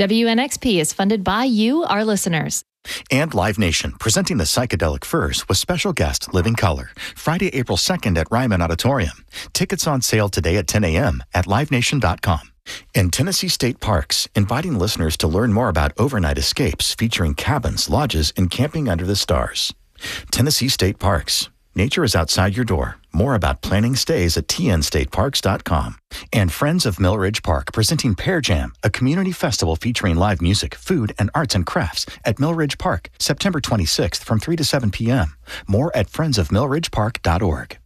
WNXP is funded by you, our listeners. And Live Nation, presenting the Psychedelic Furs with special guest Living Color, Friday, April 2nd at Ryman Auditorium. Tickets on sale today at 10 a.m. at livenation.com. And Tennessee State Parks, inviting listeners to learn more about overnight escapes featuring cabins, lodges, and camping under the stars. Tennessee State Parks. Nature is outside your door. More about planning stays at tnstateparks.com. And Friends of Mill Ridge Park, presenting Pear Jam, a community festival featuring live music, food, and arts and crafts at Mill Ridge Park, September 26th from 3 to 7 p.m. More at friendsofmillridgepark.org.